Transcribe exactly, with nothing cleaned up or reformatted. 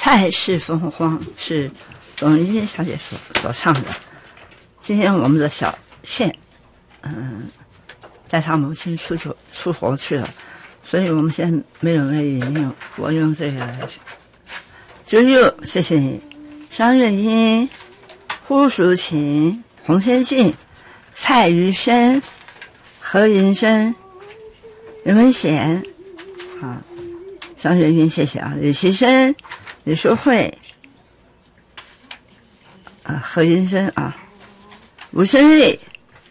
菜是凤凰是董玉英小姐所所唱的。今天我们的小倩，嗯，在她母亲出去出国去了，所以我们现在没有人引用，我用这个来学。九九，谢谢你。张月英、胡淑琴、洪先进、蔡余生、何云生、任文贤，啊，张月英，谢谢啊。李其生、李淑慧，啊，何云生啊，吴胜利。